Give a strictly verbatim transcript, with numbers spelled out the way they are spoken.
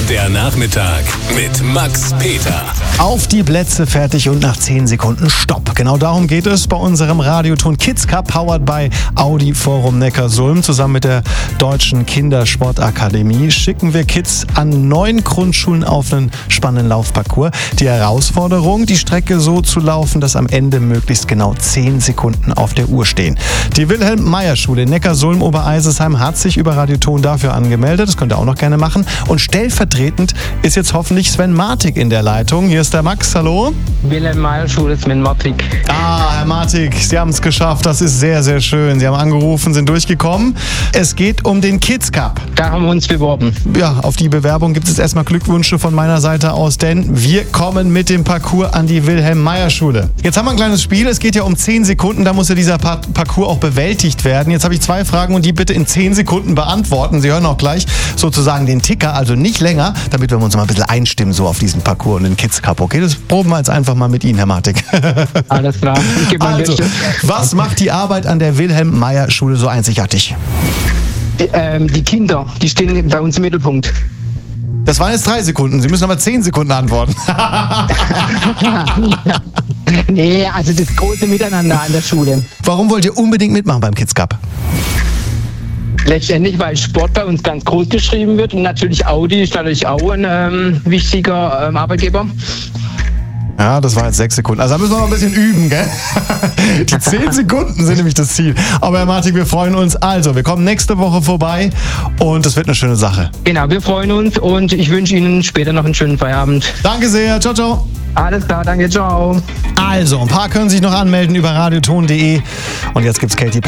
Der Nachmittag mit Max Peter. Auf die Plätze, fertig und nach zehn Sekunden Stopp. Genau darum geht es bei unserem Radioton Kids Cup, powered by Audi Forum Neckarsulm. Zusammen mit der Deutschen Kindersportakademie schicken wir Kids an neun Grundschulen auf einen spannenden Laufparcours. Die Herausforderung, die Strecke so zu laufen, dass am Ende möglichst genau zehn Sekunden auf der Uhr stehen. Die Wilhelm-Meyer-Schule in Neckarsulm-Obereisesheim hat sich über Radioton dafür angemeldet. Das könnt ihr auch noch gerne machen. Und stellvertretend ist jetzt hoffentlich Sven Martig in der Leitung. Hier ist der Max, hallo. Wilhelm-Meyer-Schule, Sven Martig. Ah, Herr Martig, Sie haben es geschafft. Das ist sehr, sehr schön. Sie haben angerufen, sind durchgekommen. Es geht um den Kids Cup. Da haben wir uns beworben. Ja, auf die Bewerbung gibt es erstmal Glückwünsche von meiner Seite aus, denn wir kommen mit dem Parcours an die Wilhelm-Meyer-Schule. Jetzt haben wir ein kleines Spiel. Es geht ja um zehn Sekunden. Da muss ja dieser Par- Parcours auch bewältigt werden. Jetzt habe ich zwei Fragen und die bitte in zehn Sekunden beantworten. Sie hören auch gleich sozusagen den Ticker, also nicht länger, damit wir uns mal ein bisschen einstimmen so auf diesen Parcours und den Kids Cup. Okay, das proben wir jetzt einfach mal mit Ihnen, Herr Martig. Alles klar. Ich gebe mal Also, Liste. was macht die Arbeit an der Wilhelm-Meyer-Schule so einzigartig? Die, ähm, die Kinder, die stehen bei uns im Mittelpunkt. Das waren jetzt drei Sekunden. Sie müssen aber zehn Sekunden antworten. Nee, also das große Miteinander an der Schule. Warum wollt ihr unbedingt mitmachen beim Kids Cup? Letztendlich, weil Sport bei uns ganz groß geschrieben wird und natürlich Audi ist natürlich auch ein ähm, wichtiger ähm, Arbeitgeber. Ja, das war jetzt sechs Sekunden. Also da müssen wir noch ein bisschen üben, gell? Die zehn Sekunden sind nämlich das Ziel. Aber Herr Martig, wir freuen uns. Also, wir kommen nächste Woche vorbei und es wird eine schöne Sache. Genau, wir freuen uns und ich wünsche Ihnen später noch einen schönen Feierabend. Danke sehr. Ciao, ciao. Alles klar, danke, ciao. Also, ein paar können sich noch anmelden über radioton punkt de. Und jetzt gibt's Katy Perry.